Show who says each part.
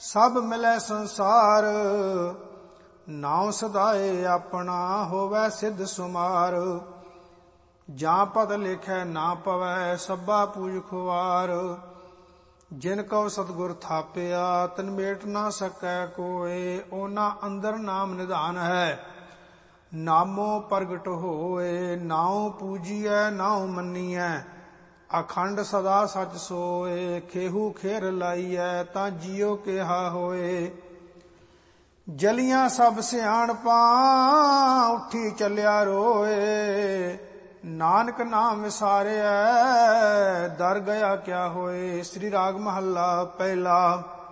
Speaker 1: ਸਭ ਮਿਲੈ ਸੰਸਾਰ। ਨਾਉ ਸਦਾਏ ਆਪਣਾ ਹੋਵੈ ਸਿੱਧ ਸੁਮਾਰ। ਜਾਂ ਪਦ ਲਿਖੈ ਨਾ ਪਵੈ ਸਭਾ ਪੂਜ ਖੁਆਰ। ਜਿਨ ਕਉ ਸਤਿਗੁਰ ਥਾਪਿਆ ਤਿਨ ਮੇਟ ਨਾ ਸਕੈ ਕੋਇ। ਉਹਨਾਂ ਅੰਦਰ ਨਾਮ ਨਿਧਾਨ ਹੈ ਨਾਮੋ ਪ੍ਰਗਟ ਹੋਏ। ਨਾਉ ਪੂਜੀਐ ਨਾਉ ਮੰਨੀਐ ਅਖੰਡ ਸਦਾ ਸਚ ਸੋਏ। ਖੇਹੂ ਖੇਰ ਲਾਈਐ ਤਾਂ ਜੀਉ ਕਿਹਾ ਹੋਏ। ਜਲੀਆਂ ਸਭ ਸਿਆਣਪਾਂ ਉੱਠੀ ਚੱਲਿਆ ਰੋਏ। ਨਾਨਕ ਨਾਮ ਵਿਸਾਰਿਐ ਦਰ ਗਿਆ ਕਿਆ ਹੋਏ। ਸ੍ਰੀ ਰਾਗ ਮਹੱਲਾ ਪਹਿਲਾ।